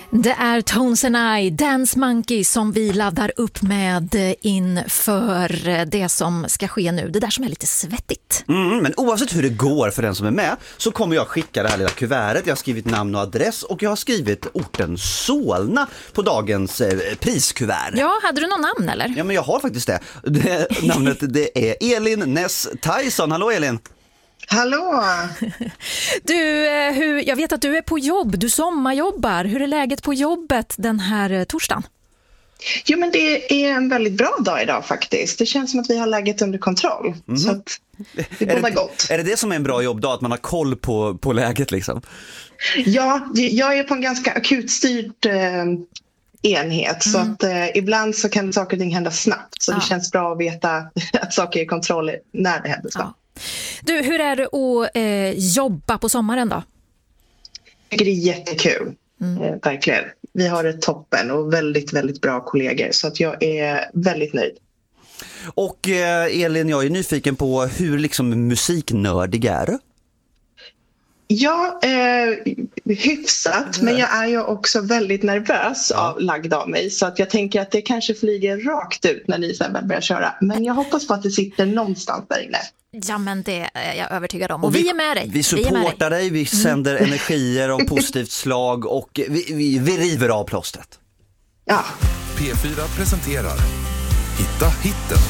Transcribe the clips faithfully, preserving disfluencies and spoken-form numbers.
Det är Tones and I, Dance Monkey, som vi laddar upp med inför det som ska ske nu. Det där som är lite svettigt. Mm, men oavsett hur det går för den som är med så kommer jag skicka det här lilla kuvertet. Jag har skrivit namn och adress och jag har skrivit orten Solna på dagens eh, priskuvert. Ja, hade du någon namn eller? Ja, men jag har faktiskt det. det namnet det är Elin Ness Tyson. Hallå Elin! Hallå! Du, hur, jag vet att du är på jobb, du sommarjobbar. Hur är läget på jobbet den här torsdagen? Jo, men det är en väldigt bra dag idag faktiskt. Det känns som att vi har läget under kontroll. Mm-hmm. Så att det är båda gott. Är det det som är en bra jobbdag, att man har koll på, på läget liksom? Ja, jag är på en ganska akutstyrd eh, enhet. Mm. Så att eh, ibland så kan saker och ting hända snabbt. Så ja. Det känns bra att veta att saker är i kontroll när det händer snabbt. Ja. Du, hur är det att eh, jobba på sommaren då? Jag tycker det är jättekul, mm. eh, verkligen. Vi har ett toppen och väldigt, väldigt bra kollegor, så att jag är väldigt nöjd. Och eh, Elin, jag är nyfiken på hur liksom musiknördig är du? Ja, eh, hyfsat, men jag är ju också väldigt nervös ja. av lagd av mig, så att jag tänker att det kanske flyger rakt ut när ni sen väl börjar köra. Men jag hoppas på att det sitter någonstans där inne. Ja, men det är jag övertygad om. Och, och vi, vi är med dig. Vi supportar dig, vi sänder mm. energier och positivt slag och vi, vi, vi river av plåstret. Ja. P fyra presenterar Hitta hitten.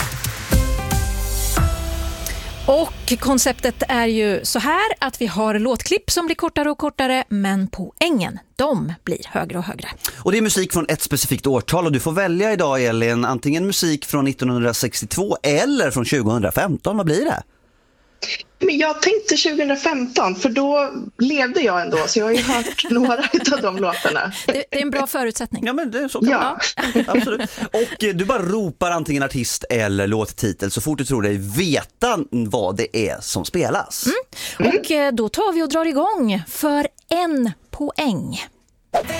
Och konceptet är ju så här att vi har låtklipp som blir kortare och kortare, men poängen, de blir högre och högre. Och det är musik från ett specifikt årtal och du får välja idag, Elin, antingen musik från nittonhundrasextiotvå eller från tjugohundrafemton. Vad blir det? Men jag tänkte tjugohundrafemton, för då levde jag ändå, så jag har ju hört några av de låtarna. Det, det är en bra förutsättning. Ja, men det är så kan ja. Absolut. Och du bara ropar antingen artist eller låttitel så fort du tror dig veta vad det är som spelas. Mm. Och då tar vi och drar igång för en poäng.